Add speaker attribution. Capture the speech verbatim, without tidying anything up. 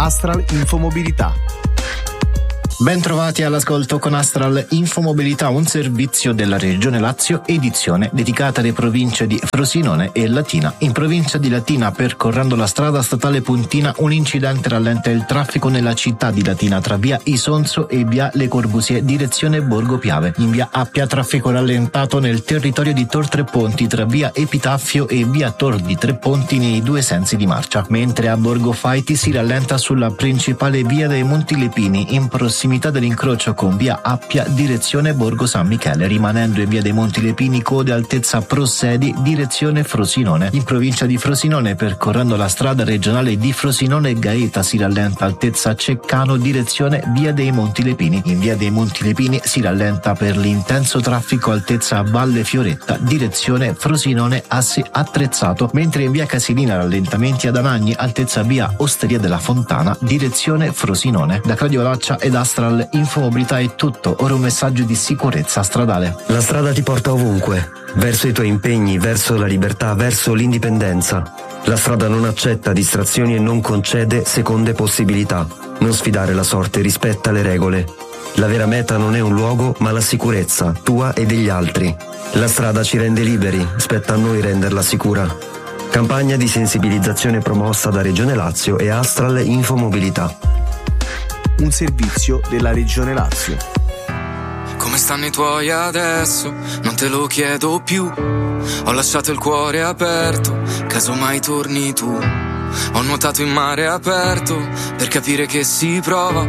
Speaker 1: Astral Infomobilità.
Speaker 2: Ben trovati all'ascolto con Astral Infomobilità, un servizio della Regione Lazio, edizione dedicata alle province di Frosinone e Latina. In provincia di Latina, percorrendo la strada statale Puntina, un incidente rallenta il traffico nella città di Latina tra via Isonzo e via Le Corbusier, direzione Borgo Piave. In via Appia, traffico rallentato nel territorio di Tor Tre Ponti tra via Epitaffio e via Tor di Tre Ponti nei due sensi di marcia, mentre a Borgo Faiti si rallenta sulla principale via dei Monti Lepini in prossimità dell'incrocio con via Appia direzione Borgo San Michele, rimanendo in via dei Monti Lepini code altezza Prosedi direzione Frosinone. In provincia di Frosinone, percorrendo la strada regionale di Frosinone Gaeta, si rallenta altezza Ceccano direzione via dei Monti Lepini. In via dei Monti Lepini si rallenta per l'intenso traffico altezza Valle Fioretta direzione Frosinone asse attrezzato, mentre in via Casilina rallentamenti ad Anagni altezza via Osteria della Fontana direzione Frosinone. Da Claudio Laccia ed Astral Infomobilità è tutto, ora un messaggio di sicurezza stradale.
Speaker 3: La strada ti porta ovunque, verso i tuoi impegni, verso la libertà, verso l'indipendenza. La strada non accetta distrazioni e non concede seconde possibilità. Non sfidare la sorte, rispetta le regole. La vera meta non è un luogo, ma la sicurezza, tua e degli altri. La strada ci rende liberi, spetta a noi renderla sicura. Campagna di sensibilizzazione promossa da Regione Lazio e Astral Infomobilità.
Speaker 1: Un servizio della Regione Lazio.
Speaker 4: Come stanno i tuoi adesso? Non te lo chiedo più. Ho lasciato il cuore aperto, caso mai torni tu. Ho nuotato in mare aperto per capire che si prova